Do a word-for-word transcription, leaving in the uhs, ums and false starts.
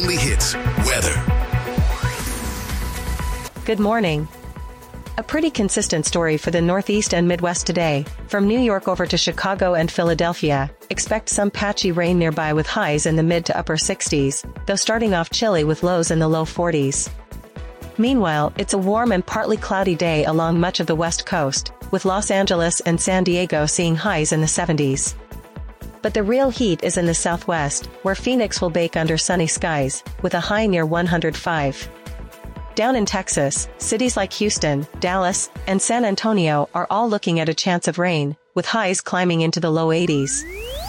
only hits, weather. Good morning. A pretty consistent story for the Northeast and Midwest today. From New York over to Chicago and Philadelphia, expect some patchy rain nearby with highs in the mid to upper sixties, though starting off chilly with lows in the low forties. Meanwhile, it's a warm and partly cloudy day along much of the West Coast, with Los Angeles and San Diego seeing highs in the seventies. But the real heat is in the Southwest, where Phoenix will bake under sunny skies, with a high near one hundred five. Down in Texas, cities like Houston, Dallas, and San Antonio are all looking at a chance of rain, with highs climbing into the low eighties.